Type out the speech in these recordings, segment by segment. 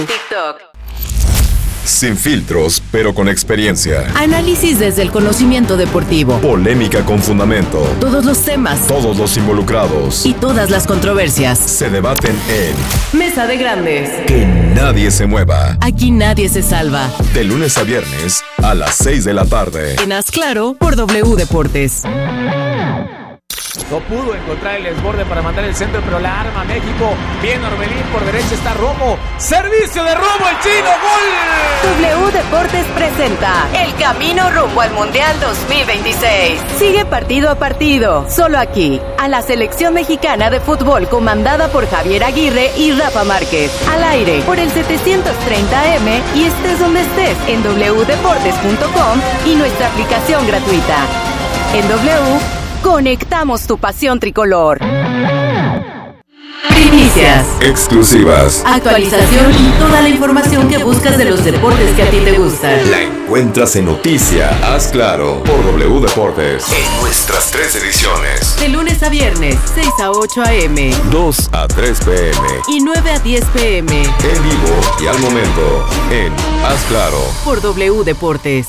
TikTok. Sin filtros, pero con experiencia. Análisis desde el conocimiento deportivo. Polémica con fundamento. Todos los temas. Todos los involucrados. Y todas las controversias. Se debaten en Mesa de Grandes. Que nadie se mueva. Aquí nadie se salva. De lunes a viernes a las 6 de la tarde. En Haz Claro por W Deportes. No pudo encontrar el desborde para mandar el centro, pero la arma México. Bien Orbelín, por derecha está Romo. Servicio de Romo, el chino, ¡gol! W Deportes presenta el camino rumbo al Mundial 2026. Sigue partido a partido, solo aquí, a la selección mexicana de fútbol comandada por Javier Aguirre y Rafa Márquez. Al aire, por el 730 AM y estés donde estés en wdeportes.com y nuestra aplicación gratuita. En W, conectamos tu pasión tricolor. Primicias, exclusivas, actualización y toda la información que buscas de los deportes que a ti te gustan. La encuentras en Noticia Haz Claro por W Deportes. En nuestras 3 ediciones. De lunes a viernes, 6 a 8 a.m. 2 a 3 p.m. y 9 a 10 p.m. En vivo y al momento en Haz Claro por W Deportes.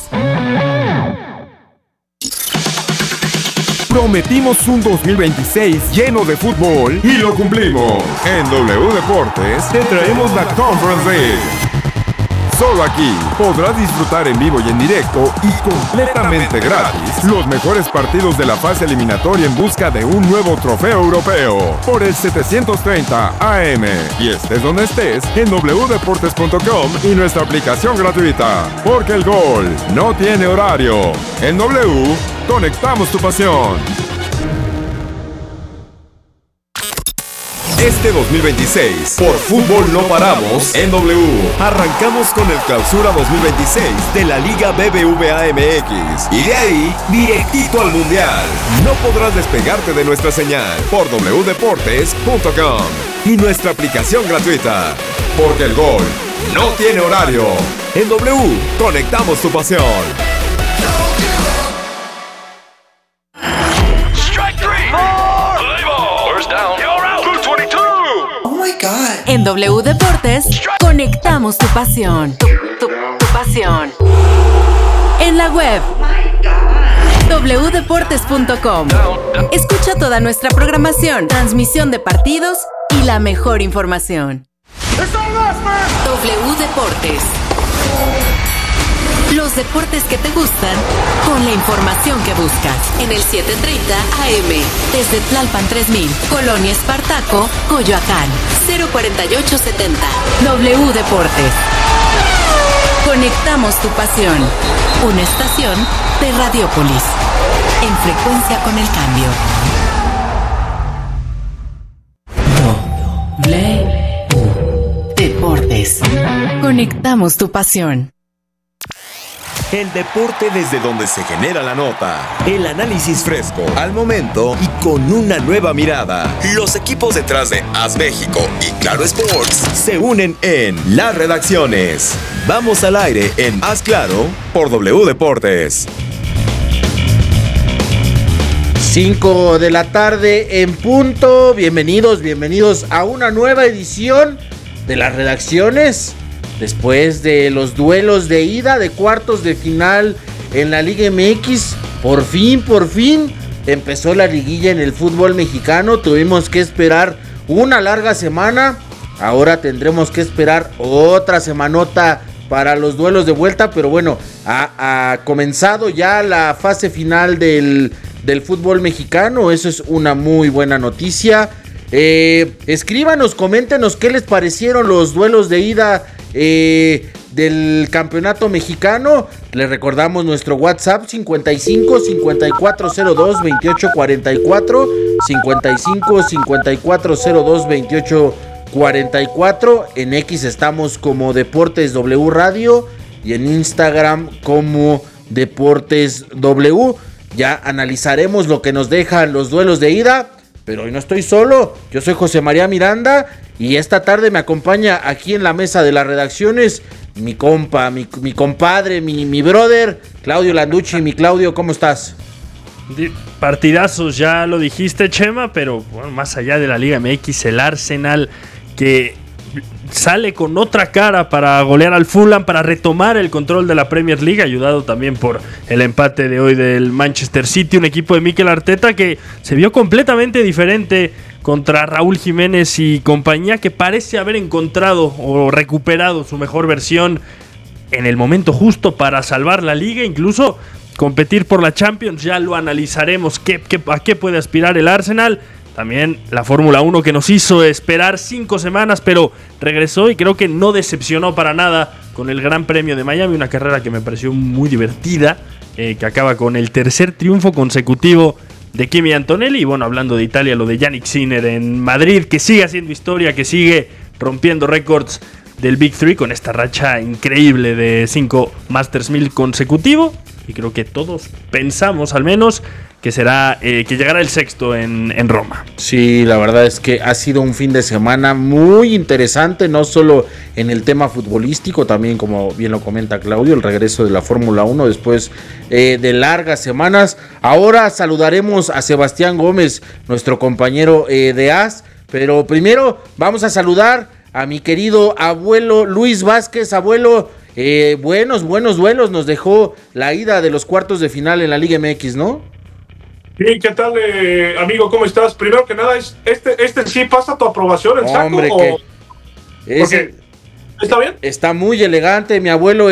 Prometimos un 2026 lleno de fútbol y lo cumplimos. En W Deportes te traemos la Conference League. Solo aquí podrás disfrutar en vivo y en directo y completamente gratis los mejores partidos de la fase eliminatoria en busca de un nuevo trofeo europeo por el 730 AM y estés donde estés en wdeportes.com y nuestra aplicación gratuita, porque el gol no tiene horario. En W, conectamos tu pasión. Este 2026, por fútbol no paramos en W. Arrancamos con el Clausura 2026 de la Liga BBVA MX y de ahí directito al Mundial. No podrás despegarte de nuestra señal por wdeportes.com y nuestra aplicación gratuita, porque el gol no tiene horario. En W, conectamos tu pasión. En W Deportes, conectamos tu pasión. Tu pasión. En la web, wdeportes.com. Escucha toda nuestra programación, transmisión de partidos y la mejor información. W Deportes. Los deportes que te gustan con la información que buscas. En el 730 AM, desde Tlalpan 3000, Colonia Espartaco, Coyoacán, 04870. W Deportes. Conectamos tu pasión. Una estación de Radiópolis. En frecuencia con el cambio. W Deportes. Conectamos tu pasión. El deporte desde donde se genera la nota. El análisis fresco, al momento y con una nueva mirada. Los equipos detrás de Haz México y Claro Sports se unen en las redacciones. Vamos al aire en Haz Claro por W Deportes. 5 de la tarde en punto. Bienvenidos a una nueva edición de las redacciones. Después de los duelos de ida de cuartos de final en la Liga MX, por fin empezó la liguilla en el fútbol mexicano. Tuvimos que esperar una larga semana. Ahora tendremos que esperar otra semanota para los duelos de vuelta. Pero bueno, ha comenzado ya la fase final del fútbol mexicano. Eso es una muy buena noticia. Escríbanos, coméntenos qué les parecieron los duelos de ida del campeonato mexicano. Les recordamos nuestro WhatsApp 55 5402 2844 55 5402 2844. En X estamos como Deportes W Radio y en Instagram como Deportes W. Ya analizaremos lo que nos dejan los duelos de ida. Pero hoy no estoy solo, yo soy José María Miranda y esta tarde me acompaña aquí en la mesa de las redacciones mi compa, mi compadre, mi brother, Claudio Landucci. Mi Claudio, ¿cómo estás? Partidazos, ya lo dijiste, Chema, pero bueno, más allá de la Liga MX, el Arsenal que sale con otra cara para golear al Fulham, para retomar el control de la Premier League, ayudado también por el empate de hoy del Manchester City, un equipo de Mikel Arteta que se vio completamente diferente contra Raúl Jiménez y compañía, que parece haber encontrado o recuperado su mejor versión en el momento justo para salvar la liga, incluso competir por la Champions. Ya lo analizaremos a qué puede aspirar el Arsenal. También la Fórmula 1, que nos hizo esperar 5 semanas, pero regresó y creo que no decepcionó para nada con el Gran Premio de Miami, una carrera que me pareció muy divertida, que acaba con el tercer triunfo consecutivo de Kimi Antonelli. Y bueno, hablando de Italia, lo de Yannick Sinner en Madrid, que sigue haciendo historia, que sigue rompiendo récords del Big Three con esta racha increíble de 5 Masters 1000 consecutivo. Y creo que todos pensamos al menos que será que llegará el sexto en Roma. Sí, la verdad es que ha sido un fin de semana muy interesante, no solo en el tema futbolístico, también, como bien lo comenta Claudio, el regreso de la Fórmula 1 después de largas semanas. Ahora saludaremos a Sebastián Gómez, nuestro compañero de AS, pero primero vamos a saludar a mi querido abuelo Luis Vázquez. Abuelo, buenos duelos nos dejó la ida de los cuartos de final en la Liga MX, ¿no? Sí, ¿qué tal, amigo? ¿Cómo estás? Primero que nada, ¿este sí pasa tu aprobación, el saco? Hombre, ¿está bien? Está muy elegante, mi abuelo.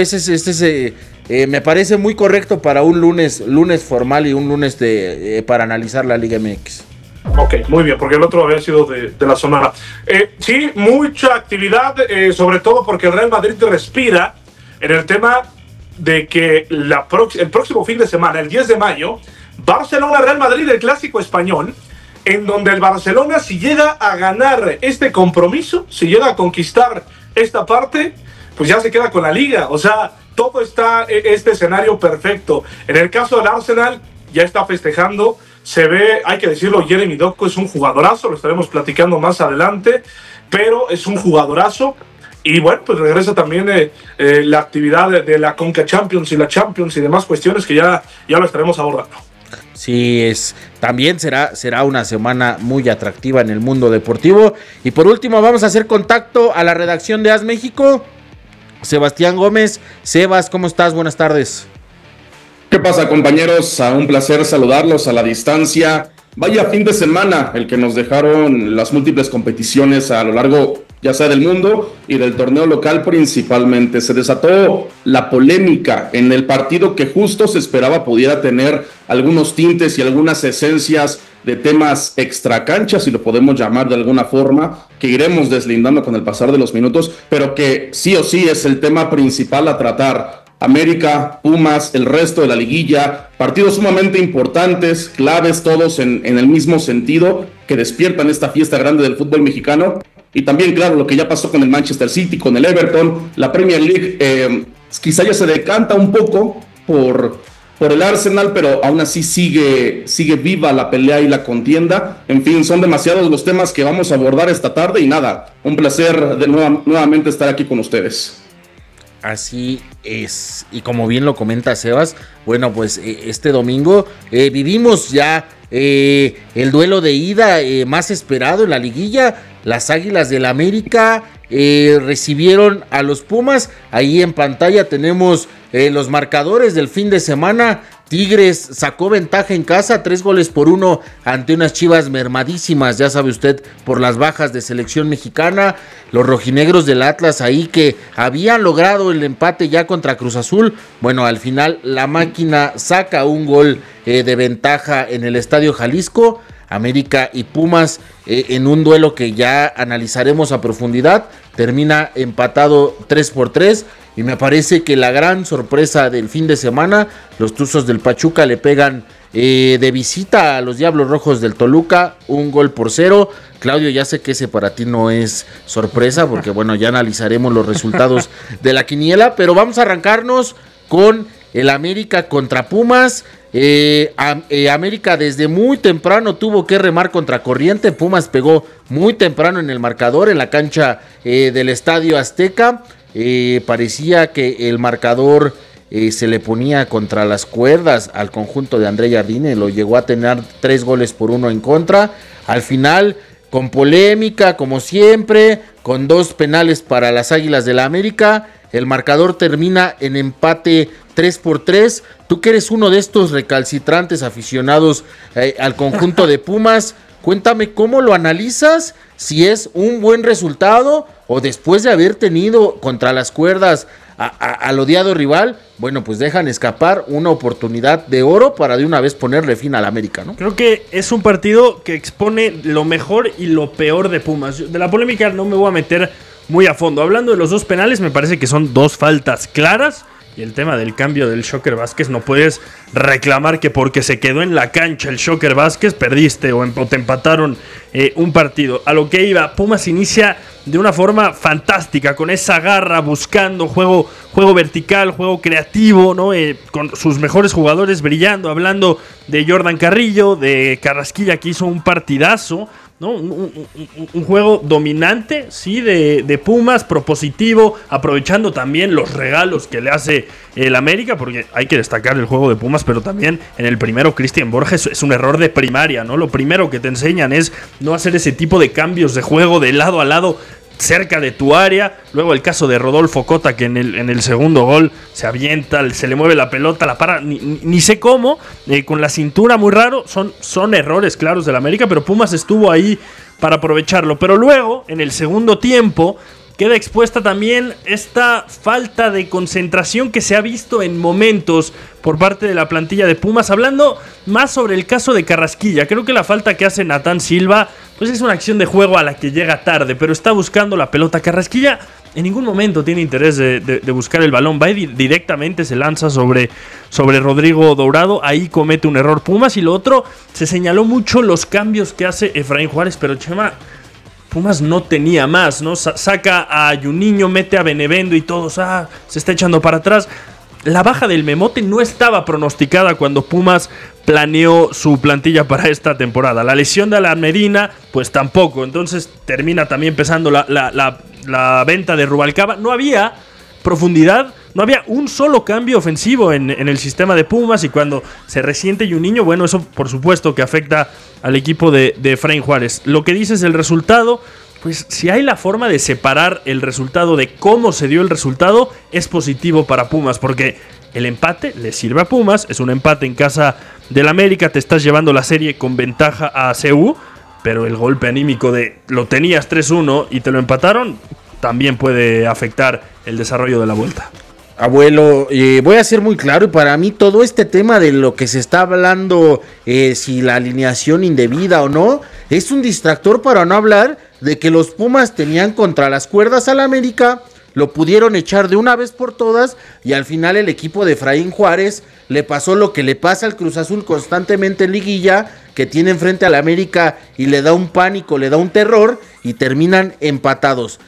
Me parece muy correcto para un lunes formal y un lunes para analizar la Liga MX. Ok, muy bien, porque el otro había sido de la Sonora. Sí, mucha actividad, sobre todo porque el Real Madrid respira en el tema de que el próximo fin de semana, el 10 de mayo, Barcelona-Real Madrid, el clásico español, en donde el Barcelona, si llega a ganar este compromiso, si llega a conquistar esta parte, pues ya se queda con la liga. O sea, todo está este escenario perfecto. En el caso del Arsenal, ya está festejando. Se ve, hay que decirlo, Jeremy Doku es un jugadorazo, lo estaremos platicando más adelante, pero es un jugadorazo. Y bueno, pues regresa también la actividad de la Conca Champions y la Champions y demás cuestiones que ya lo estaremos abordando. Sí, también será una semana muy atractiva en el mundo deportivo. Y por último vamos a hacer contacto a la redacción de AS México. Sebastián Gómez. Sebas, ¿cómo estás? Buenas tardes. ¿Qué pasa, compañeros? Un placer saludarlos a la distancia. Vaya fin de semana el que nos dejaron las múltiples competiciones a lo largo, ya sea del mundo y del torneo local principalmente. Se desató la polémica en el partido que justo se esperaba pudiera tener algunos tintes y algunas esencias de temas extracancha, si lo podemos llamar de alguna forma, que iremos deslindando con el pasar de los minutos, pero que sí o sí es el tema principal a tratar. América, Pumas, el resto de la liguilla, partidos sumamente importantes, claves todos en el mismo sentido, que despiertan esta fiesta grande del fútbol mexicano. Y también, claro, lo que ya pasó con el Manchester City, con el Everton, la Premier League, quizá ya se decanta un poco por el Arsenal, pero aún así sigue viva la pelea y la contienda. En fin, son demasiados los temas que vamos a abordar esta tarde y nada, un placer nuevamente estar aquí con ustedes. Así es, y como bien lo comenta Sebas, bueno, pues este domingo vivimos ya el duelo de ida más esperado en la liguilla. Las Águilas del América recibieron a los Pumas. Ahí en pantalla tenemos los marcadores del fin de semana. Tigres sacó ventaja en casa, 3-1 ante unas Chivas mermadísimas, ya sabe usted, por las bajas de selección mexicana. Los rojinegros del Atlas ahí que habían logrado el empate ya contra Cruz Azul. Bueno, al final la máquina saca un gol de ventaja en el Estadio Jalisco. América y Pumas en un duelo que ya analizaremos a profundidad. Termina empatado 3-3. Y me parece que la gran sorpresa del fin de semana, los Tuzos del Pachuca le pegan de visita a los Diablos Rojos del Toluca, 1-0. Claudio, ya sé que ese para ti no es sorpresa, porque bueno, ya analizaremos los resultados de la quiniela, pero vamos a arrancarnos con el América contra Pumas. América desde muy temprano tuvo que remar contra corriente. Pumas pegó muy temprano en el marcador en la cancha del Estadio Azteca. Parecía que el marcador se le ponía contra las cuerdas al conjunto de André Jardine. Lo llegó a tener 3-1 en contra. Al final con polémica, como siempre, con 2 penales para las Águilas del la América. El marcador termina en empate 3-3. Tú que eres uno de estos recalcitrantes aficionados al conjunto de Pumas, cuéntame cómo lo analizas, si es un buen resultado o después de haber tenido contra las cuerdas al odiado rival, bueno, pues dejan escapar una oportunidad de oro para de una vez ponerle fin al América, ¿no? Creo que es un partido que expone lo mejor y lo peor de Pumas. De la polémica no me voy a meter muy a fondo. Hablando de los 2 penales, me parece que son 2 faltas claras. Y el tema del cambio del Shocker Vázquez, no puedes reclamar que porque se quedó en la cancha el Shocker Vázquez perdiste o te empataron un partido. A lo que iba, Pumas inicia de una forma fantástica, con esa garra, buscando juego vertical, juego creativo, ¿no? Con sus mejores jugadores brillando, hablando de Jordan Carrillo, de Carrasquilla, que hizo un partidazo, ¿no? Un juego dominante, sí, de Pumas, propositivo, aprovechando también los regalos que le hace el América, porque hay que destacar el juego de Pumas, pero también en el primero Cristian Borges es un error de primaria, ¿no? Lo primero que te enseñan es no hacer ese tipo de cambios de juego de lado a lado cerca de tu área. Luego el caso de Rodolfo Cota, que en el segundo gol se avienta, se le mueve la pelota, la para, ni sé cómo, con la cintura, muy raro. Son errores claros del América, pero Pumas estuvo ahí para aprovecharlo. Pero luego, en el segundo tiempo, queda expuesta también esta falta de concentración que se ha visto en momentos por parte de la plantilla de Pumas. Hablando más sobre el caso de Carrasquilla, creo que la falta que hace Natán Silva pues es una acción de juego a la que llega tarde, pero está buscando la pelota. Carrasquilla en ningún momento tiene interés de buscar el balón, va directamente, se lanza sobre Rodrigo Dourado, ahí comete un error Pumas. Y lo otro, se señaló mucho los cambios que hace Efraín Juárez, pero Chema, Pumas no tenía más, ¿no? Saca a Juninho, mete a Benevendo y todos, se está echando para atrás. La baja del Memote no estaba pronosticada cuando Pumas planeó su plantilla para esta temporada. La lesión de Alan Medina, pues tampoco. Entonces termina también pesando la venta de Rubalcaba. No había profundidad, no había un solo cambio ofensivo en el sistema de Pumas. Y cuando se resiente Juninho, bueno, eso por supuesto que afecta al equipo de Efraín Juárez. Lo que dices del resultado, pues si hay la forma de separar el resultado de cómo se dio el resultado, es positivo para Pumas, porque el empate le sirve a Pumas, es un empate en casa del América, te estás llevando la serie con ventaja a CU, pero el golpe anímico de lo tenías 3-1 y te lo empataron, también puede afectar el desarrollo de la vuelta. Abuelo, voy a ser muy claro, y para mí todo este tema de lo que se está hablando, si la alineación indebida o no, es un distractor para no hablar de que los Pumas tenían contra las cuerdas al América, lo pudieron echar de una vez por todas, y al final el equipo de Efraín Juárez le pasó lo que le pasa al Cruz Azul constantemente en liguilla, que tiene enfrente al América y le da un pánico, le da un terror, y terminan empatados.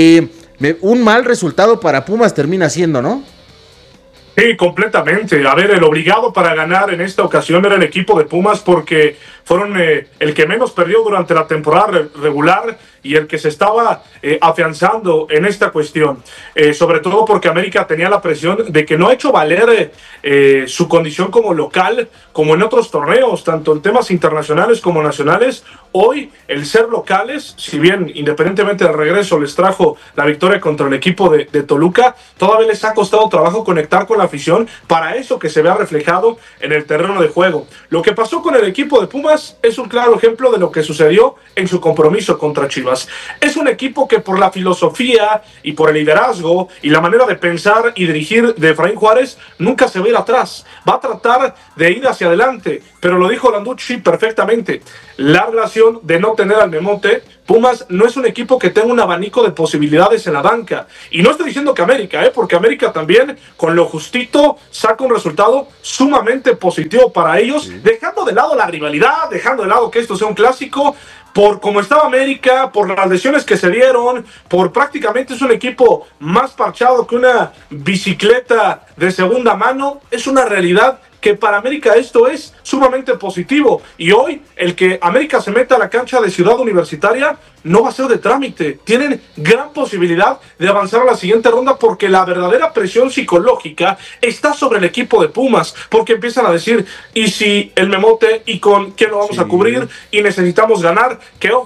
Un mal resultado para Pumas termina siendo, ¿no? Sí, completamente. A ver, el obligado para ganar en esta ocasión era el equipo de Pumas, porque fueron el que menos perdió durante la temporada regular y el que se estaba afianzando en esta cuestión. Sobre todo porque América tenía la presión de que no ha hecho valer su condición como local, como en otros torneos, tanto en temas internacionales como nacionales. Hoy, el ser locales, si bien independientemente del regreso les trajo la victoria contra el equipo de Toluca, todavía les ha costado trabajo conectar con la afición para eso que se vea reflejado en el terreno de juego. Lo que pasó con el equipo de Pumas es un claro ejemplo de lo que sucedió en su compromiso contra Chivas. Es un equipo que por la filosofía y por el liderazgo y la manera de pensar y dirigir de Efraín Juárez nunca se va a ir atrás, va a tratar de ir hacia adelante, pero lo dijo Landucci perfectamente, la relación de no tener al Memote. Pumas no es un equipo que tenga un abanico de posibilidades en la banca, y no estoy diciendo que América, porque América también con lo justito saca un resultado sumamente positivo para ellos, dejando de lado la rivalidad, dejando de lado que esto sea un clásico. Por cómo estaba América, por las lesiones que se dieron, por prácticamente es un equipo más parchado que una bicicleta de segunda mano, es una realidad que para América esto es sumamente positivo. Y hoy el que América se meta a la cancha de Ciudad Universitaria no va a ser de trámite. Tienen gran posibilidad de avanzar a la siguiente ronda, porque la verdadera presión psicológica está sobre el equipo de Pumas, porque empiezan a decir, ¿y si el Memote? ¿Y con quién lo vamos a cubrir? Y necesitamos ganar. Que ojo,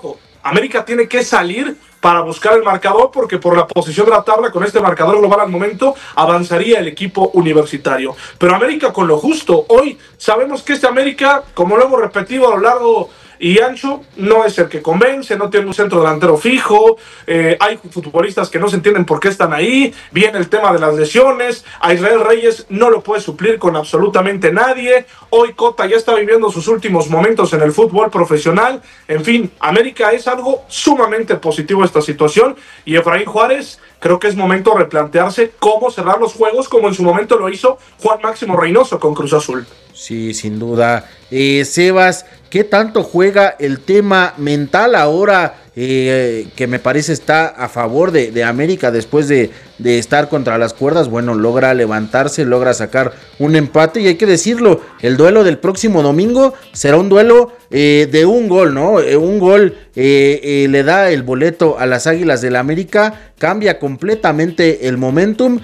América tiene que salir para buscar el marcador, porque por la posición de la tabla, con este marcador global al momento, avanzaría el equipo universitario. Pero América con lo justo. Hoy sabemos que este América, como lo hemos repetido a lo largo y ancho, no es el que convence, no tiene un centro delantero fijo, hay futbolistas que no se entienden por qué están ahí, viene el tema de las lesiones, a Israel Reyes no lo puede suplir con absolutamente nadie, hoy Cota ya está viviendo sus últimos momentos en el fútbol profesional, en fin, América es algo sumamente positivo esta situación, y Efraín Juárez, creo que es momento de replantearse cómo cerrar los juegos, como en su momento lo hizo Juan Máximo Reynoso con Cruz Azul. Sí, sin duda. Sebas, ¿qué tanto juega el tema mental ahora que me parece está a favor de América después de estar contra las cuerdas? Bueno, logra levantarse, logra sacar un empate y hay que decirlo, el duelo del próximo domingo será un duelo de un gol, ¿no? Un gol le da el boleto a las Águilas del América, cambia completamente el momentum.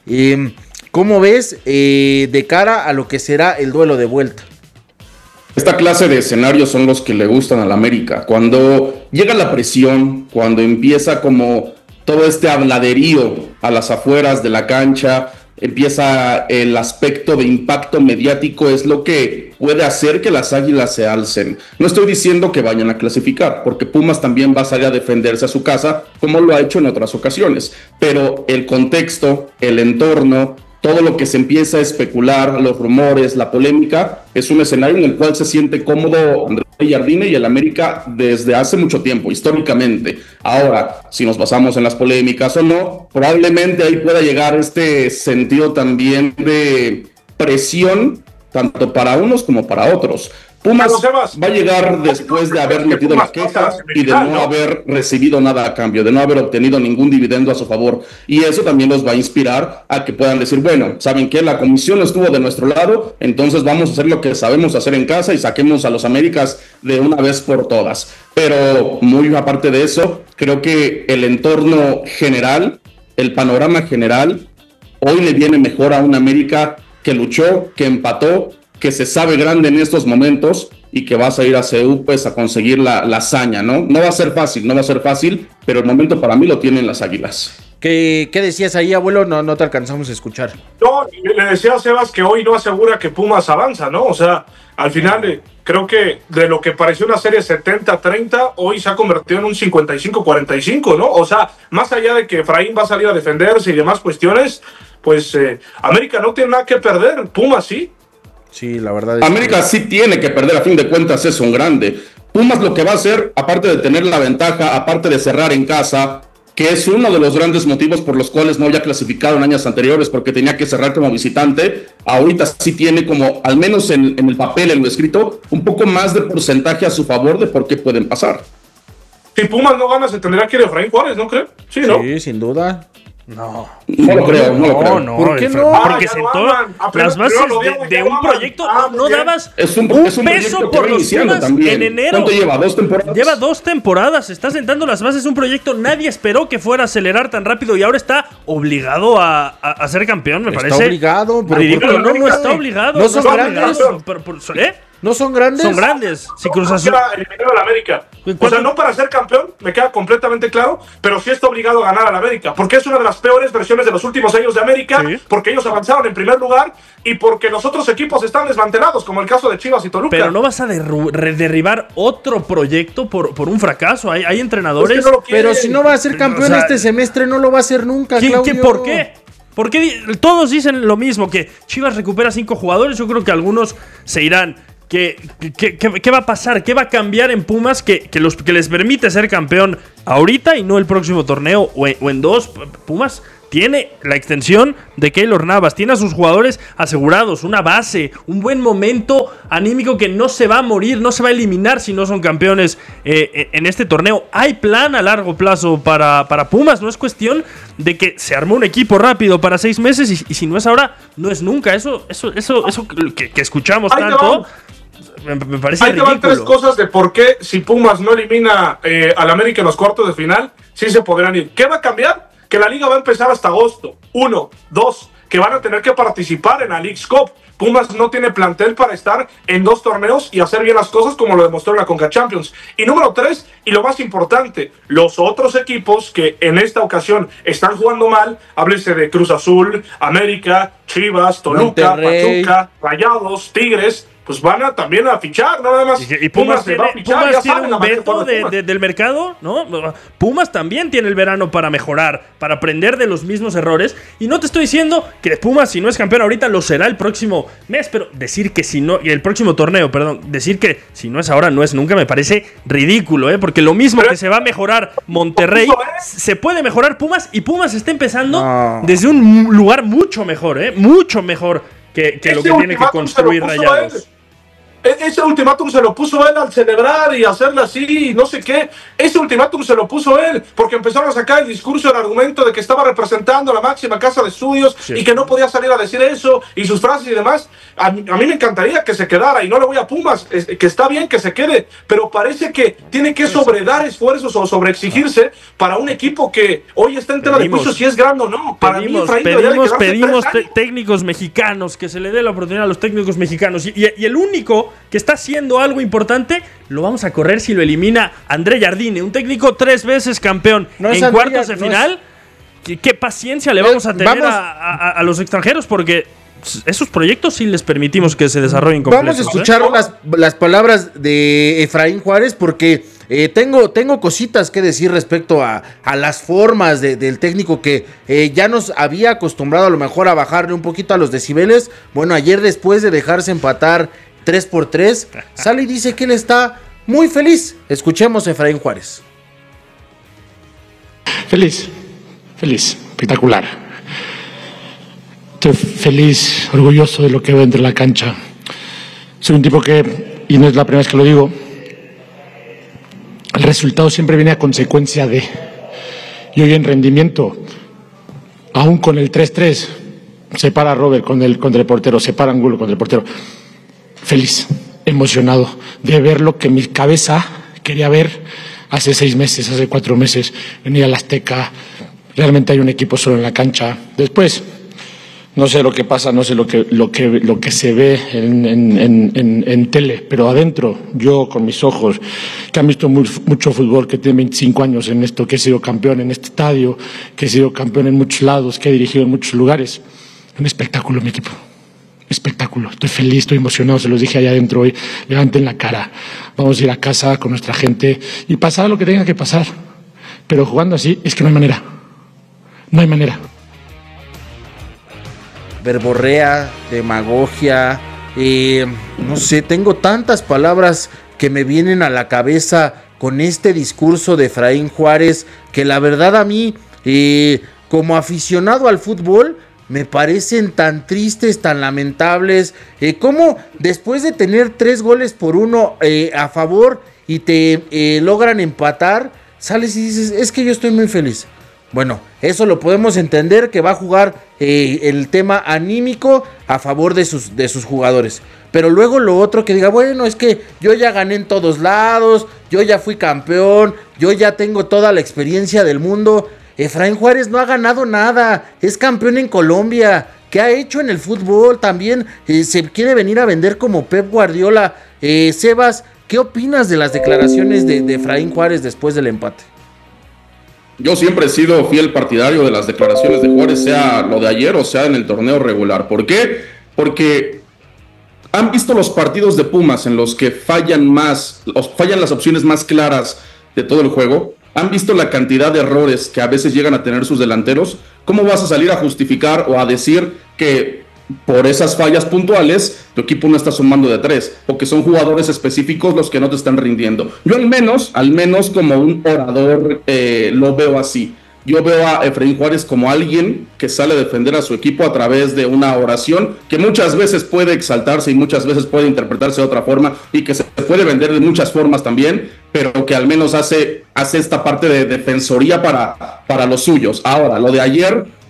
¿Cómo ves de cara a lo que será el duelo de vuelta? Esta clase de escenarios son los que le gustan al América. Cuando llega la presión, cuando empieza como todo este habladerío a las afueras de la cancha, empieza el aspecto de impacto mediático, es lo que puede hacer que las Águilas se alcen. No estoy diciendo que vayan a clasificar, porque Pumas también va a salir a defenderse a su casa, como lo ha hecho en otras ocasiones. Pero el contexto, el entorno, todo lo que se empieza a especular, los rumores, la polémica, es un escenario en el cual se siente cómodo Andrés Jardine y el América desde hace mucho tiempo, históricamente. Ahora, si nos basamos en las polémicas o no, probablemente ahí pueda llegar este sentido también de presión, tanto para unos como para otros. Pumas va a llegar después de haber metido la queja y de no haber recibido nada a cambio, de no haber obtenido ningún dividendo a su favor. Y eso también los va a inspirar a que puedan decir, bueno, ¿saben qué? La comisión estuvo de nuestro lado, entonces vamos a hacer lo que sabemos hacer en casa y saquemos a los Américas de una vez por todas. Pero muy aparte de eso, creo que el entorno general, el panorama general, hoy le viene mejor a un América que luchó, que empató, que se sabe grande en estos momentos y que vas a ir a CU pues a conseguir la hazaña, ¿no? No va a ser fácil, pero el momento para mí lo tienen las Águilas. ¿Qué decías ahí, abuelo? No te alcanzamos a escuchar. No, le decía a Sebas que hoy no asegura que Pumas avanza, ¿no? O sea, al final creo que de lo que pareció una serie 70-30, hoy se ha convertido en un 55-45, ¿no? O sea, más allá de que Efraín va a salir a defenderse y demás cuestiones, pues América no tiene nada que perder, Pumas sí. Sí, la verdad es América sí tiene que perder, a fin de cuentas es un grande. Pumas lo que va a hacer, aparte de tener la ventaja, aparte de cerrar en casa, que es uno de los grandes motivos por los cuales no había clasificado en años anteriores, porque tenía que cerrar como visitante, ahorita sí tiene como, al menos en el papel, en lo escrito, un poco más de porcentaje a su favor de por qué pueden pasar. Si Pumas no gana, se tendrá que ir Efraín Juárez, ¿no cree? Sí, ¿no? Sí, sin duda. No lo creo. ¿Por qué no? Porque sentó las bases de un proyecto. No dabas un peso por los Pumas en enero. ¿Cuánto lleva? ¿2 temporadas? Lleva 2 temporadas. Está sentando las bases de un proyecto. Nadie esperó que fuera a acelerar tan rápido y ahora está obligado a ser campeón, me parece. Está obligado. Ridículo. No está obligado. No son grandes. ¿No son grandes? Son grandes. Si Cruz Azul eliminado a la América. O sea, no para ser campeón, me queda completamente claro, pero sí está obligado a ganar a la América, porque es una de las peores versiones de los últimos años de América, sí, porque ellos avanzaron en primer lugar y porque los otros equipos están desmantelados, como el caso de Chivas y Toluca. Pero no vas a derribar otro proyecto por un fracaso. Hay entrenadores. Es que no pero si no va a ser campeón este semestre, no lo va a ser nunca, Claudio. ¿Por qué? Porque todos dicen lo mismo, que Chivas recupera 5 jugadores. Yo creo que algunos se irán. ¿Qué va a pasar? ¿Qué va a cambiar en Pumas que les permite ser campeón ahorita y no el próximo torneo o en 2? Pumas tiene la extensión de Keylor Navas, tiene a sus jugadores asegurados, una base, un buen momento anímico que no se va a morir, no se va a eliminar si no son campeones en este torneo. Hay plan a largo plazo para Pumas, no es cuestión de que se armó un equipo rápido para 6 meses y si no es ahora, no es nunca. Eso que escuchamos tanto. Me parece ridículo. Ahí te van 3 cosas de por qué si Pumas no elimina al América en los cuartos de final, sí se podrán ir. ¿Qué va a cambiar? Que la liga va a empezar hasta agosto. 1, 2, que van a tener que participar en la Leagues Cup. Pumas no tiene plantel para estar en 2 torneos y hacer bien las cosas como lo demostró en la Conca Champions. Y número 3, y lo más importante, los otros equipos que en esta ocasión están jugando mal, háblese de Cruz Azul, América, Chivas, Toluca, Monterrey, Pachuca, Rayados, Tigres, pues van a también a fichar, nada más. Y Pumas se va a fichar, Pumas ya tiene saben, un la mayoría veto de Pumas. del mercado, ¿no? Pumas también tiene el verano para mejorar, para aprender de los mismos errores. Y no te estoy diciendo que Pumas, si no es campeón ahorita, lo será el próximo mes, pero decir que si no, el próximo torneo, perdón, decir que si no es ahora, no es nunca, me parece ridículo, ¿eh? Porque lo mismo que se va a mejorar Monterrey, se puede mejorar Pumas, y Pumas está empezando desde un lugar mucho mejor, ¿eh? Mucho mejor que lo que tiene que construir Rayados. Ese ultimátum se lo puso él al celebrar y hacerle así y no sé qué. Ese ultimátum se lo puso él porque empezaron a sacar el discurso, el argumento de que estaba representando a la máxima casa de estudios y que no podía salir a decir eso y sus frases y demás. A mí me encantaría que se quedara y no le voy a Pumas, que está bien que se quede, pero parece que tiene que sobredar esfuerzos o sobreexigirse para un equipo que hoy está en tela de juicio si es grande o no. Para mí, pedimos técnicos mexicanos, que se le dé la oportunidad a los técnicos mexicanos y el único que está haciendo algo importante, lo vamos a correr si lo elimina André Jardine, un técnico 3 veces campeón en cuartos de final. ¿Qué paciencia le vamos a tener a los extranjeros? Porque esos proyectos sí les permitimos que se desarrollen completos. Vamos a escuchar las palabras de Efraín Juárez porque tengo cositas que decir respecto a las formas del técnico que ya nos había acostumbrado a lo mejor a bajarle un poquito a los decibeles. Bueno, ayer después de dejarse empatar 3-3, sale y dice que él está muy feliz. Escuchemos a Efraín Juárez. Feliz, espectacular. Estoy feliz, orgulloso de lo que veo entre la cancha. Soy un tipo que, y no es la primera vez que lo digo, el resultado siempre viene a consecuencia de. Y hoy en rendimiento, aún con el 3-3, se para Robert contra el portero, se para Angulo contra el portero. Feliz, emocionado de ver lo que mi cabeza quería ver hace 6 meses, hace 4 meses, venir al Azteca. Realmente hay un equipo solo en la cancha. Después, no sé lo que pasa, no sé lo que se ve en tele, pero adentro, yo con mis ojos, que han visto mucho fútbol, que tiene 25 años en esto, que he sido campeón en este estadio, que he sido campeón en muchos lados, que he dirigido en muchos lugares. Un espectáculo mi equipo. Espectáculo, estoy feliz, estoy emocionado, se los dije allá adentro hoy, levanten la cara, vamos a ir a casa con nuestra gente y pasar lo que tenga que pasar, pero jugando así es que no hay manera. Verborrea, demagogia, no sé, tengo tantas palabras que me vienen a la cabeza con este discurso de Efraín Juárez, que la verdad a mí, como aficionado al fútbol, me parecen tan tristes, tan lamentables, como después de tener 3-1 a favor y te logran empatar, sales y dices, es que yo estoy muy feliz. Bueno, eso lo podemos entender, que va a jugar el tema anímico a favor de sus jugadores. Pero luego lo otro que diga, bueno, es que yo ya gané en todos lados, yo ya fui campeón, yo ya tengo toda la experiencia del mundo. Efraín Juárez no ha ganado nada, es campeón en Colombia. ¿Qué ha hecho en el fútbol? También se quiere venir a vender como Pep Guardiola. Sebas, ¿qué opinas de las declaraciones de Efraín Juárez después del empate? Yo siempre he sido fiel partidario de las declaraciones de Juárez, sea lo de ayer o sea en el torneo regular. ¿Por qué? Porque han visto los partidos de Pumas en los que fallan las opciones más claras de todo el juego. Han visto la cantidad de errores que a veces llegan a tener sus delanteros. ¿Cómo vas a salir a justificar o a decir que por esas fallas puntuales tu equipo no está sumando de 3 o que son jugadores específicos los que no te están rindiendo? Yo al menos como un orador lo veo así. Yo veo a Efraín Juárez como alguien que sale a defender a su equipo a través de una oración que muchas veces puede exaltarse y muchas veces puede interpretarse de otra forma y que se puede vender de muchas formas también, pero que al menos hace esta parte de defensoría para los suyos. Ahora, lo de ayer,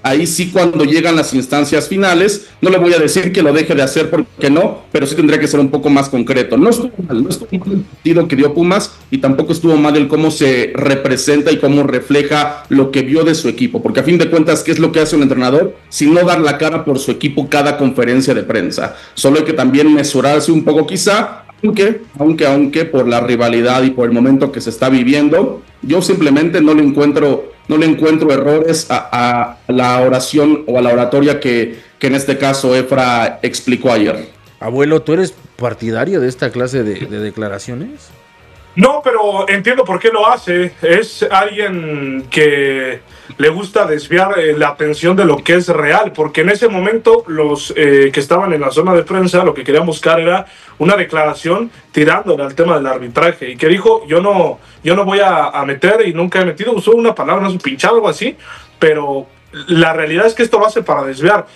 ahí sí cuando llegan las instancias finales, no le voy a decir que lo deje de hacer porque no, pero sí tendría que ser un poco más concreto. No estuvo mal el partido que dio Pumas y tampoco estuvo mal el cómo se representa y cómo refleja lo que vio de su equipo, porque a fin de cuentas, ¿qué es lo que hace un entrenador? Si no dar la cara por su equipo cada conferencia de prensa. Solo hay que también mesurarse un poco quizá, aunque por la rivalidad y por el momento que se está viviendo, yo simplemente no le encuentro errores a la oración o a la oratoria que en este caso Efra explicó ayer. Abuelo, ¿tú eres partidario de esta clase de declaraciones? No, pero entiendo por qué lo hace. Es alguien que le gusta desviar la atención de lo que es real, porque en ese momento los que estaban en la zona de prensa lo que querían buscar era una declaración tirándole al tema del arbitraje, y que dijo, yo no voy a meter, y nunca he metido, usó una palabra, no sé, pinchado, algo así, pero la realidad es que esto lo hace para desviar.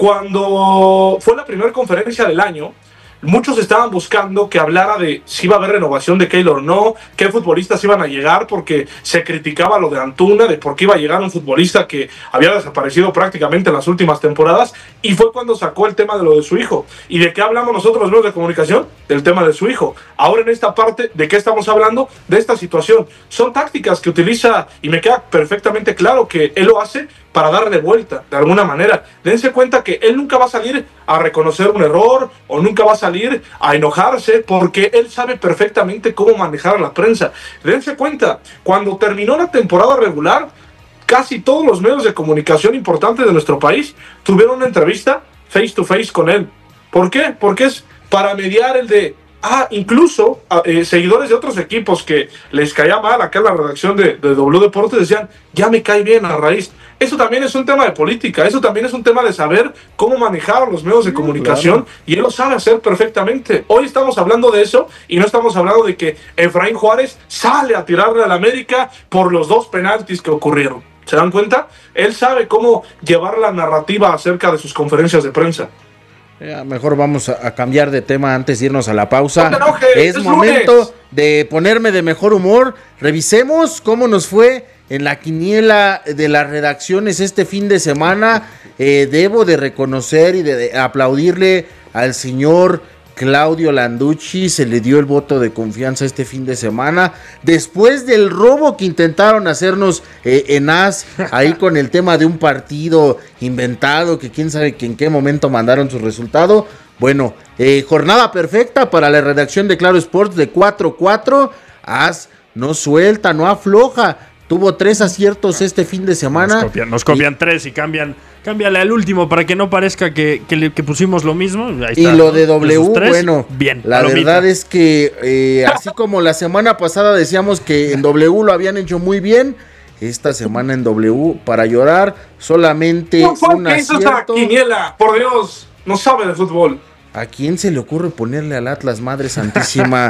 Cuando fue la primera conferencia del año, muchos estaban buscando que hablara de si iba a haber renovación de Keylor o no, qué futbolistas iban a llegar, porque se criticaba lo de Antuna, de por qué iba a llegar un futbolista que había desaparecido prácticamente en las últimas temporadas, y fue cuando sacó el tema de lo de su hijo. ¿Y de qué hablamos nosotros los medios de comunicación? Del tema de su hijo. Ahora en esta parte, ¿de qué estamos hablando? De esta situación. Son tácticas que utiliza, y me queda perfectamente claro que él lo hace para darle vuelta, de alguna manera. Dense cuenta que él nunca va a salir a reconocer un error, o nunca va a salir a enojarse, porque él sabe perfectamente cómo manejar a la prensa. Dense cuenta, cuando terminó la temporada regular, casi todos los medios de comunicación importantes de nuestro país tuvieron una entrevista face to face con él. ¿Por qué? Porque es para mediar el de... incluso seguidores de otros equipos que les caía mal acá en la redacción de W Deportes decían, ya me cae bien a raíz. Eso también es un tema de política, eso también es un tema de saber cómo manejar a los medios de comunicación, claro. Y él lo sabe hacer perfectamente. Hoy estamos hablando de eso y no estamos hablando de que Efraín Juárez sale a tirarle al América por los 2 penaltis que ocurrieron. ¿Se dan cuenta? Él sabe cómo llevar la narrativa acerca de sus conferencias de prensa. Mejor vamos a cambiar de tema antes de irnos a la pausa. No te enojes, es momento lunes de ponerme de mejor humor. Revisemos cómo nos fue en la quiniela de las redacciones este fin de semana. Debo de reconocer y de aplaudirle al señor Claudio Landucci. Se le dio el voto de confianza este fin de semana, después del robo que intentaron hacernos en AS, ahí con el tema de un partido inventado, que quién sabe que en qué momento mandaron su resultado. Bueno, jornada perfecta para la redacción de Claro Sports de 4-4. AS no suelta, no afloja. Tuvo 3 aciertos este fin de semana. Nos copian 3 y cámbiale al último para que no parezca que pusimos lo mismo. Ahí está, y lo de W, 3, bueno, bien, la verdad es que así como la semana pasada decíamos que en W lo habían hecho muy bien, esta semana en W, para llorar, solamente un acierto. Quiniela, por Dios, no sabe de fútbol. ¿A quién se le ocurre ponerle al Atlas, Madre Santísima?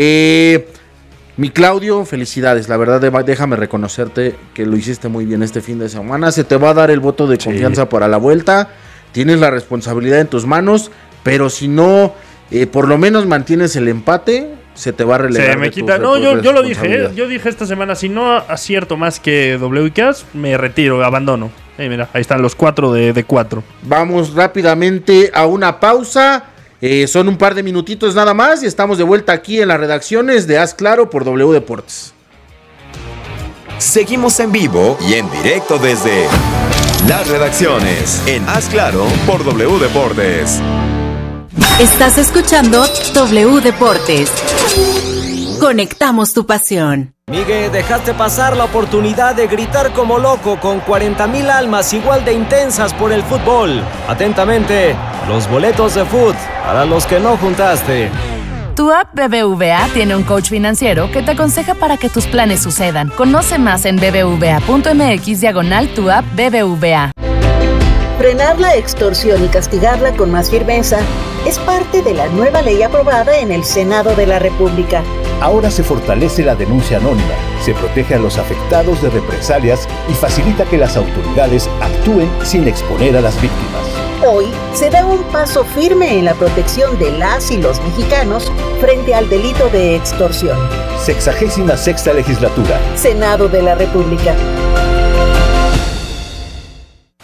Mi Claudio, felicidades, la verdad déjame reconocerte que lo hiciste muy bien este fin de semana. Se te va a dar el voto de confianza para la vuelta, tienes la responsabilidad en tus manos, pero si no, por lo menos mantienes el empate, se te va a relegar. Se me quita, no, yo lo dije, yo dije esta semana, si no acierto más que WKs, me retiro, abandono. Mira, ahí están los 4 de 4. Vamos rápidamente a una pausa. Son un par de minutitos nada más y estamos de vuelta aquí en las redacciones de Haz Claro por W Deportes. Seguimos en vivo y en directo desde las redacciones en Haz Claro por W Deportes. Estás escuchando W Deportes. Conectamos tu pasión. Miguel, dejaste pasar la oportunidad de gritar como loco con 40,000 almas igual de intensas por el fútbol. Atentamente, los boletos de fútbol para los que no juntaste. Tu app BBVA tiene un coach financiero que te aconseja para que tus planes sucedan. Conoce más en bbva.mx/tu app BBVA. Frenar la extorsión y castigarla con más firmeza es parte de la nueva ley aprobada en el Senado de la República. Ahora se fortalece la denuncia anónima, se protege a los afectados de represalias y facilita que las autoridades actúen sin exponer a las víctimas. Hoy se da un paso firme en la protección de las y los mexicanos frente al delito de extorsión. 66ª legislatura. Senado de la República.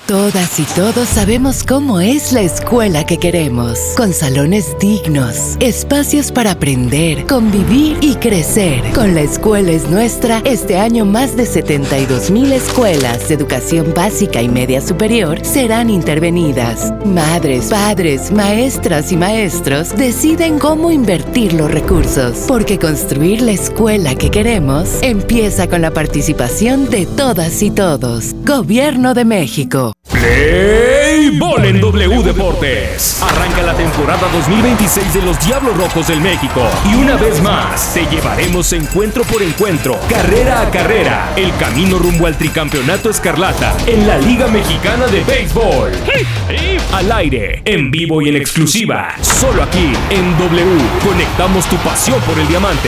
Todas y todos sabemos cómo es la escuela que queremos, con salones dignos, espacios para aprender, convivir y crecer. Con La Escuela es Nuestra, este año más de 72,000 escuelas de educación básica y media superior serán intervenidas. Madres, padres, maestras y maestros deciden cómo invertir los recursos, porque construir la escuela que queremos empieza con la participación de todas y todos. Gobierno de México. Play Ball en W Deportes. Arranca la temporada 2026 de los Diablos Rojos del México. Y una vez más, te llevaremos encuentro por encuentro, carrera a carrera, el camino rumbo al tricampeonato escarlata en la Liga Mexicana de Béisbol. Al aire, en vivo y en exclusiva, solo aquí en W. Conectamos tu pasión por el diamante.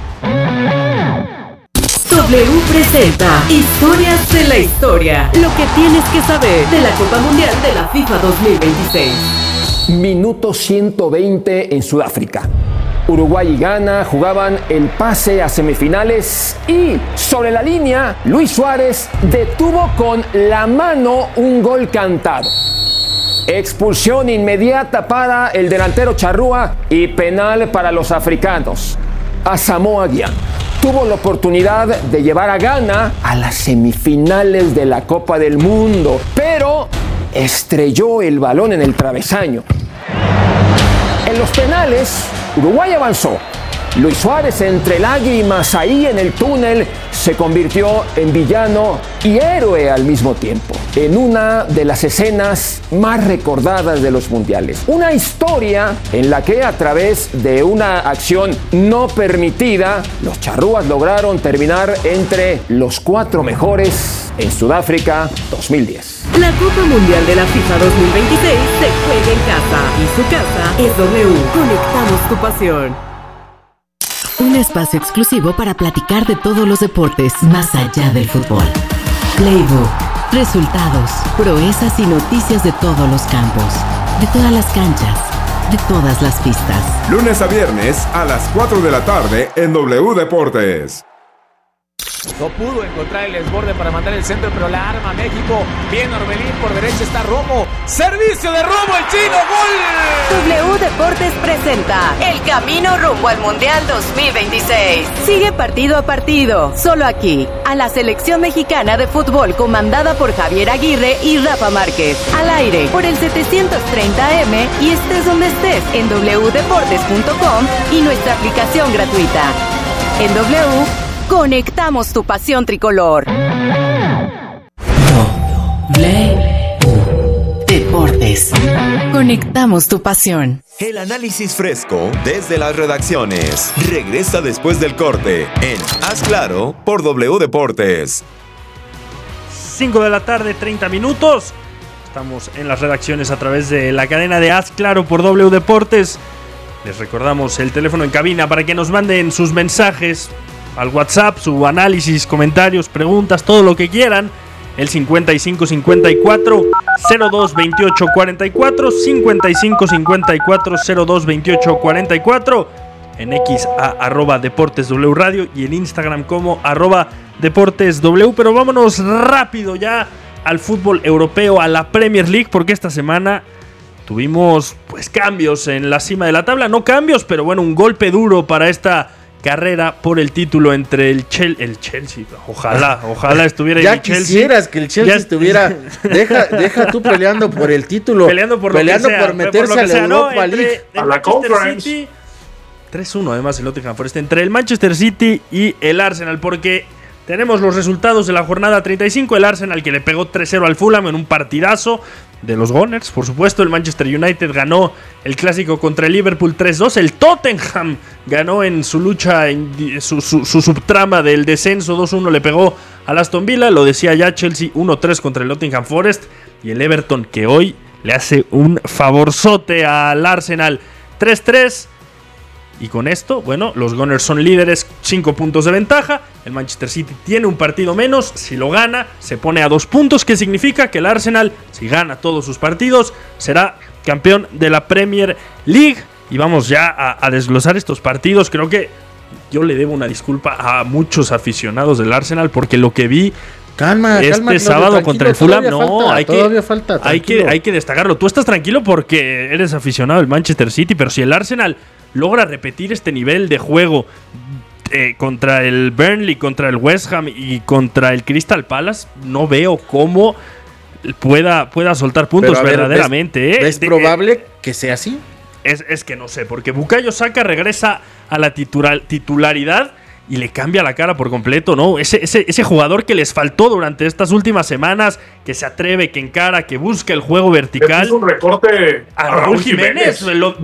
W presenta Historias de la Historia. Lo que tienes que saber de la Copa Mundial de la FIFA 2026. Minuto 120 en Sudáfrica. Uruguay y Ghana jugaban el pase a semifinales y sobre la línea Luis Suárez detuvo con la mano un gol cantado. Expulsión inmediata para el delantero Charrúa y penal para los africanos. Asamoah Gyan tuvo la oportunidad de llevar a Ghana a las semifinales de la Copa del Mundo, pero estrelló el balón en el travesaño. En los penales, Uruguay avanzó. Luis Suárez, entre lágrimas ahí en el túnel, se convirtió en villano y héroe al mismo tiempo, en una de las escenas más recordadas de los mundiales. Una historia en la que a través de una acción no permitida, los charrúas lograron terminar entre los 4 mejores en Sudáfrica 2010. La Copa Mundial de la FIFA 2026 se juega en casa y su casa es W. Conectamos tu pasión. Un espacio exclusivo para platicar de todos los deportes más allá del fútbol. Playbook, resultados, proezas y noticias de todos los campos, de todas las canchas, de todas las pistas. Lunes a viernes a las 4 de la tarde en W Deportes. No pudo encontrar el desborde para mandar el centro, pero la arma México. Bien Orbelín, por derecha está Romo. Servicio de Romo, el chino, gol. W Deportes presenta el camino rumbo al Mundial 2026. Sigue partido a partido, solo aquí, a la selección mexicana de fútbol comandada por Javier Aguirre y Rafa Márquez. Al aire, por el 730M y estés donde estés en wdeportes.com y nuestra aplicación gratuita. En W, conectamos tu pasión tricolor. Deportes. Conectamos tu pasión. El análisis fresco desde las redacciones. Regresa después del corte en Haz Claro por W Deportes. 5 de la tarde, 30 minutos. Estamos en las redacciones a través de la cadena de Haz Claro por W Deportes. Les recordamos el teléfono en cabina para que nos manden sus mensajes al WhatsApp, su análisis, comentarios, preguntas, todo lo que quieran. El 55 54 02 28 44, 55 54 02 28 44, en X a Deportes W Radio y en Instagram como @Deportes W. Pero vámonos rápido ya al fútbol europeo, a la Premier League, porque esta semana tuvimos pues cambios en la cima de la tabla. No cambios, pero bueno, un golpe duro para esta carrera por el título entre el Chelsea. Ojalá estuviera ya el Chelsea. Quisieras que el Chelsea estuviera. Deja tú peleando por el título. Peleando por meterse a la Europa League. A la Conference. 3-1 además el Nottingham Forest entre el Manchester City y el Arsenal, porque tenemos los resultados de la jornada 35. El Arsenal que le pegó 3-0 al Fulham en un partidazo de los Gunners, por supuesto. El Manchester United ganó el clásico contra el Liverpool 3-2. El Tottenham ganó en su lucha, en su subtrama del descenso 2-1, le pegó al Aston Villa. Lo decía ya, Chelsea 1-3 contra el Nottingham Forest. Y el Everton, que hoy le hace un favorzote al Arsenal, 3-3. Y con esto, bueno, los Gunners son líderes, 5 puntos de ventaja. El Manchester City tiene un partido menos. Si lo gana, se pone a 2 puntos, que significa que el Arsenal, si gana todos sus partidos, será campeón de la Premier League. Y vamos ya a desglosar estos partidos. Creo que yo le debo una disculpa a muchos aficionados del Arsenal, porque lo que vi Calma, sábado Claudio, contra el Fulham. Todavía falta. Hay que destacarlo. Tú estás tranquilo porque eres aficionado al Manchester City, pero si el Arsenal logra repetir este nivel de juego contra el Burnley, contra el West Ham y contra el Crystal Palace, no veo cómo pueda soltar puntos verdaderamente. ¿Es probable que sea así? Es que no sé, porque Bukayo Saka regresa a la titularidad y le cambia la cara por completo, ¿no? Ese jugador que les faltó durante estas últimas semanas, que se atreve, que encara, que busca el juego vertical. Es un recorte a Raúl Jiménez.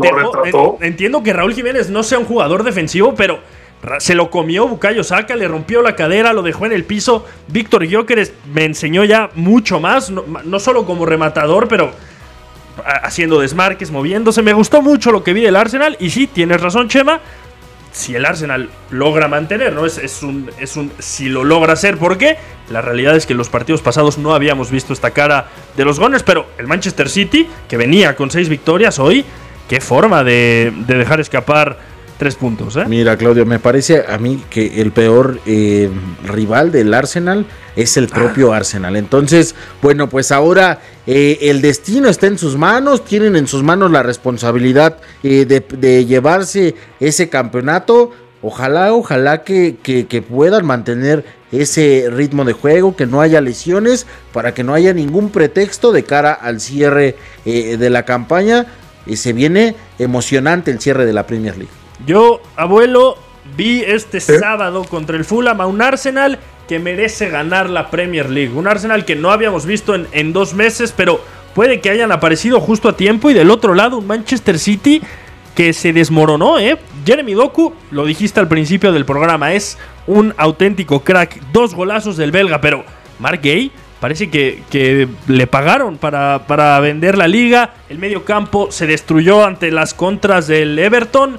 Entiendo que Raúl Jiménez no sea un jugador defensivo, pero se lo comió Bukayo Saka, le rompió la cadera, lo dejó en el piso. Víctor Gyökeres me enseñó ya mucho más, no solo como rematador, pero haciendo desmarques, moviéndose. Me gustó mucho lo que vi del Arsenal. Y sí, tienes razón, Chema. Si el Arsenal logra mantener, ¿no? Es un si lo logra hacer, porque la realidad es que en los partidos pasados no habíamos visto esta cara de los Gunners, pero el Manchester City, que venía con 6 victorias hoy, qué forma de dejar escapar 3 puntos, ¿eh? Mira, Claudio, me parece a mí que el peor rival del Arsenal es el propio Arsenal. Entonces, bueno, pues ahora el destino está en sus manos, tienen en sus manos la responsabilidad de llevarse ese campeonato. Ojalá que puedan mantener ese ritmo de juego, que no haya lesiones, para que no haya ningún pretexto de cara al cierre de la campaña. Se viene emocionante el cierre de la Premier League. Yo, abuelo, vi este sábado contra el Fulham a un Arsenal que merece ganar la Premier League. Un Arsenal que no habíamos visto en 2 meses, pero puede que hayan aparecido justo a tiempo. Y del otro lado, un Manchester City que se desmoronó, ¿eh? Jeremy Doku, lo dijiste al principio del programa, es un auténtico crack. 2 golazos del belga, pero Mark Gay parece que le pagaron para vender la liga. El medio campo se destruyó ante las contras del Everton.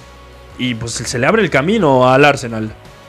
Y pues se le abre el camino al Arsenal.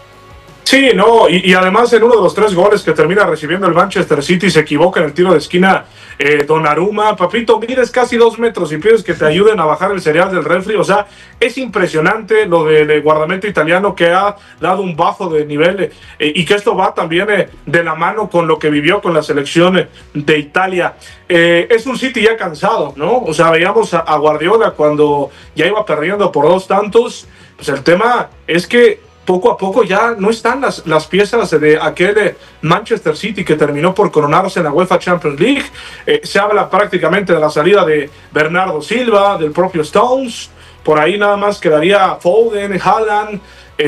Sí, no, y además en uno de los 3 goles que termina recibiendo el Manchester City se equivoca en el tiro de esquina Donnarumma. Papito, mides casi 2 metros y pides que te ayuden a bajar el cereal del refri. O sea, es impresionante lo del guardameta italiano, que ha dado un bajo de nivel y que esto va también de la mano con lo que vivió con la selección de Italia. Es un City ya cansado, ¿no? O sea, veíamos a Guardiola cuando ya iba perdiendo por 2 tantos. Pues el tema es que poco a poco ya no están las piezas de aquel Manchester City que terminó por coronarse en la UEFA Champions League. Se habla prácticamente de la salida de Bernardo Silva, del propio Stones. Por ahí nada más quedaría Foden, Haaland,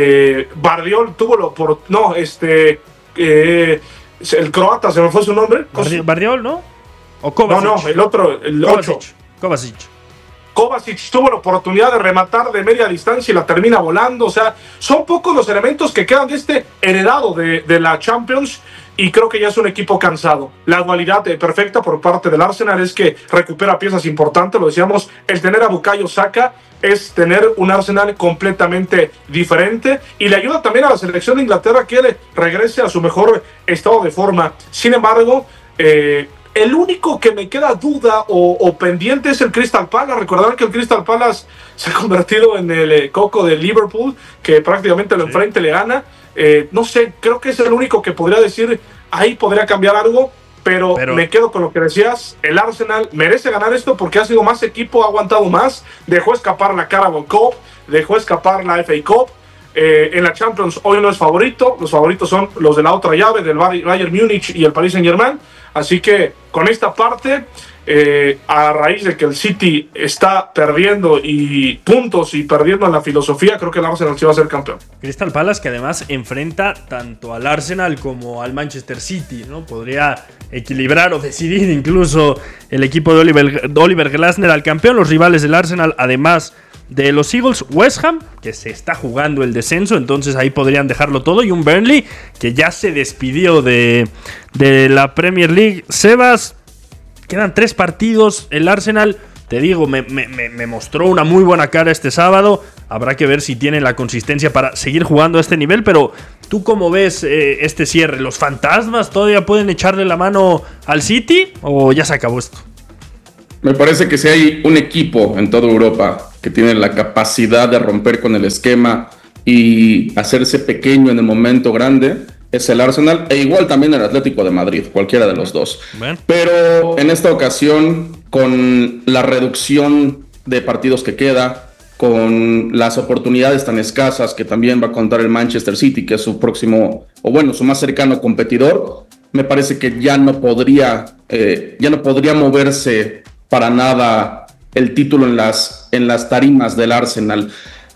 Bardiol tuvo el croata, se me fue su nombre. Bardiol, ¿no? ¿O Kovacic? No, el otro, el 8. Kovacic tuvo la oportunidad de rematar de media distancia y la termina volando. O sea, son pocos los elementos que quedan de este heredado de la Champions, y creo que ya es un equipo cansado. La dualidad perfecta por parte del Arsenal es que recupera piezas importantes. Lo decíamos, el tener a Bukayo Saka es tener un Arsenal completamente diferente, y le ayuda también a la selección de Inglaterra que regrese a su mejor estado de forma. Sin embargo, el único que me queda duda o pendiente es el Crystal Palace. Recordar que el Crystal Palace se ha convertido en el coco de Liverpool, que prácticamente lo enfrenta y le gana. No sé, creo que es el único que podría decir, ahí podría cambiar algo, pero me quedo con lo que decías. El Arsenal merece ganar esto porque ha sido más equipo, ha aguantado más, dejó escapar la Carabao Cup, dejó escapar la FA Cup. En la Champions hoy no es favorito, los favoritos son los de la otra llave, del Bayern Múnich y el Paris Saint-Germain. Así que con esta parte, a raíz de que el City está perdiendo y puntos y perdiendo en la filosofía, creo que el Arsenal sí va a ser campeón. Crystal Palace, que además enfrenta tanto al Arsenal como al Manchester City, ¿no? Podría equilibrar o decidir incluso el equipo de Oliver Glasner al campeón. Los rivales del Arsenal, además de los Eagles, West Ham, que se está jugando el descenso, entonces ahí podrían dejarlo todo, y un Burnley que ya se despidió de la Premier League. Sebas, quedan 3 partidos. El Arsenal, te digo, me mostró una muy buena cara este sábado. Habrá que ver si tienen la consistencia para seguir jugando a este nivel, pero ¿tú cómo ves este cierre? ¿Los fantasmas todavía pueden echarle la mano al City o ya se acabó esto? Me parece que si hay un equipo en toda Europa que tiene la capacidad de romper con el esquema y hacerse pequeño en el momento grande, es el Arsenal, e igual también el Atlético de Madrid, cualquiera de los dos. Bueno. Pero en esta ocasión, con la reducción de partidos que queda, con las oportunidades tan escasas que también va a contar el Manchester City, que es su próximo, o bueno, su más cercano competidor, me parece que ya no podría moverse para nada el título en las tarimas del Arsenal.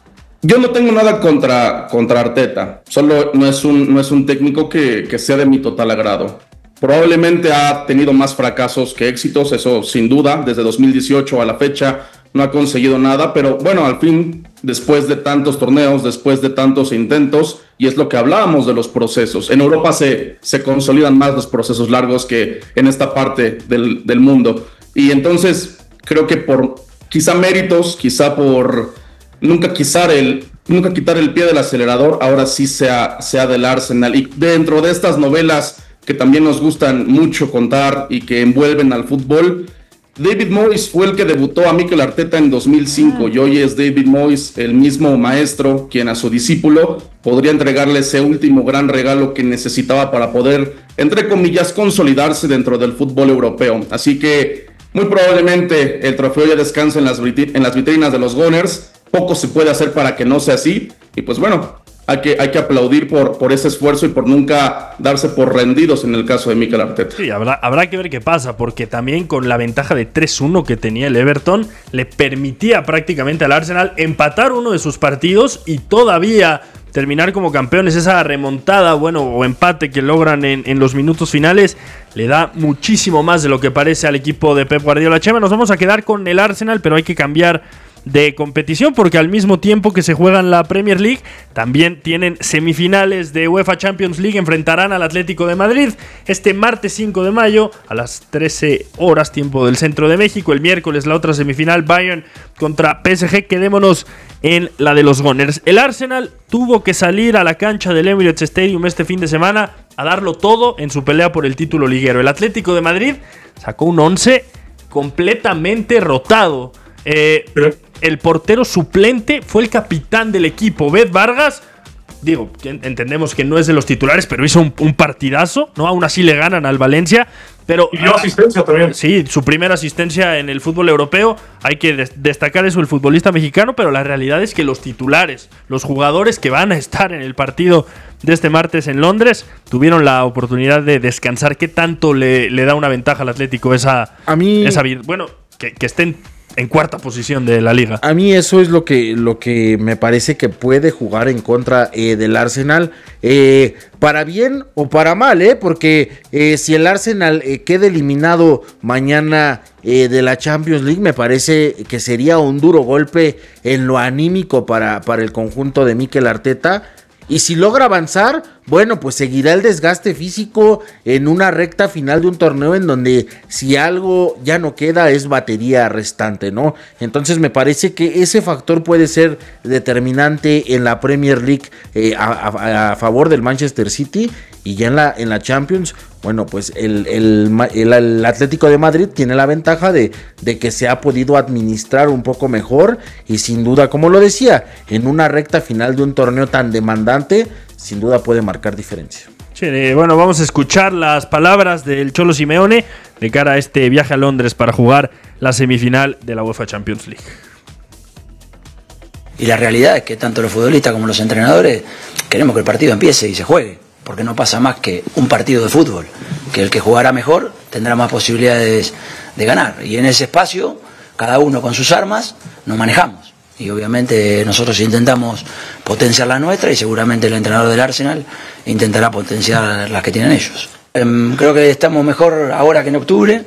Yo no tengo nada contra Arteta, solo no es un técnico que sea de mi total agrado. Probablemente ha tenido más fracasos que éxitos, eso sin duda, desde 2018 a la fecha no ha conseguido nada, pero bueno, al fin, después de tantos torneos, después de tantos intentos, y es lo que hablábamos de los procesos, en Europa se consolidan más los procesos largos que en esta parte del mundo, y entonces creo que por quizá méritos, quizá por nunca quitar el pie del acelerador, ahora sí sea del Arsenal. Y dentro de estas novelas que también nos gustan mucho contar y que envuelven al fútbol, David Moyes fue el que debutó a Mikel Arteta en 2005 y hoy es David Moyes, el mismo maestro, quien a su discípulo podría entregarle ese último gran regalo que necesitaba para poder, entre comillas, consolidarse dentro del fútbol europeo. Así que muy probablemente el trofeo ya descansa en las vitrinas de los Gunners. Poco se puede hacer para que no sea así, y pues bueno, hay que aplaudir por ese esfuerzo y por nunca darse por rendidos en el caso de Mikel Arteta. Sí, habrá que ver qué pasa, porque también con la ventaja de 3-1 que tenía el Everton, le permitía prácticamente al Arsenal empatar uno de sus partidos y todavía terminar como campeones. Esa remontada, o empate que logran en los minutos finales, le da muchísimo más de lo que parece al equipo de Pep Guardiola. Chema, nos vamos a quedar con el Arsenal, pero hay que cambiar de competición porque al mismo tiempo que se juegan la Premier League también tienen semifinales de UEFA Champions League. Enfrentarán al Atlético de Madrid este martes 5 de mayo a las 13 horas tiempo del centro de México. El miércoles la otra semifinal, Bayern contra PSG. Quedémonos en la de los Gunners. El Arsenal tuvo que salir a la cancha del Emirates Stadium este fin de semana a darlo todo en su pelea por el título liguero. El Atlético de Madrid sacó un 11 completamente rotado. El portero suplente fue el capitán del equipo, Beth Vargas. Digo, entendemos que no es de los titulares, pero hizo un partidazo, ¿no? Aún así le ganan al Valencia. Pero, y dio asistencia también. Sí, su primera asistencia en el fútbol europeo. Hay que destacar eso, el futbolista mexicano, pero la realidad es que los titulares, los jugadores que van a estar en el partido de este martes en Londres, tuvieron la oportunidad de descansar. ¿Qué tanto le da una ventaja al Atlético esa que estén en cuarta posición de la liga? A mí eso es lo que me parece que puede jugar en contra del Arsenal, para bien o para mal, porque si el Arsenal queda eliminado mañana de la Champions League, me parece que sería un duro golpe en lo anímico para el conjunto de Mikel Arteta. Y si logra avanzar, bueno, pues seguirá el desgaste físico en una recta final de un torneo en donde si algo ya no queda es batería restante, ¿no? Entonces me parece que ese factor puede ser determinante en la Premier League a favor del Manchester City, y ya en la Champions, bueno, pues el Atlético de Madrid tiene la ventaja de que se ha podido administrar un poco mejor y sin duda, como lo decía, en una recta final de un torneo tan demandante, sin duda puede marcar diferencia. Sí, bueno, vamos a escuchar las palabras del Cholo Simeone de cara a este viaje a Londres para jugar la semifinal de la UEFA Champions League. Y la realidad es que tanto los futbolistas como los entrenadores queremos que el partido empiece y se juegue, porque no pasa más que un partido de fútbol, que el que jugará mejor tendrá más posibilidades de ganar, y en ese espacio cada uno con sus armas nos manejamos, y obviamente nosotros intentamos potenciar la nuestra y seguramente el entrenador del Arsenal intentará potenciar las que tienen ellos. Creo que estamos mejor ahora que en octubre,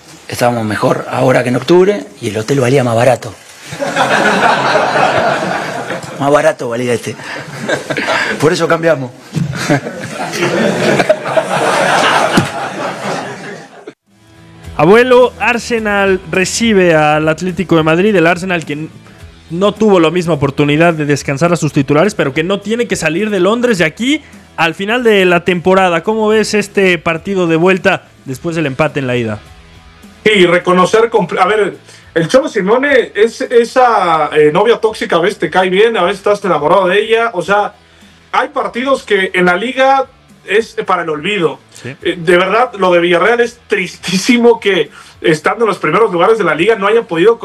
y el hotel valía más barato. Más barato valía este. Por eso cambiamos. Abuelo, Arsenal recibe al Atlético de Madrid. El Arsenal que no tuvo la misma oportunidad de descansar a sus titulares, pero que no tiene que salir de Londres de aquí al final de la temporada. ¿Cómo ves este partido de vuelta después del empate en la ida? Sí, reconocer... A ver, el Cholo Simeone es esa novia tóxica, a veces te cae bien, a veces estás enamorado de ella. O sea, hay partidos que en la liga es para el olvido. De verdad, lo de Villarreal es tristísimo que estando en los primeros lugares de la liga no hayan podido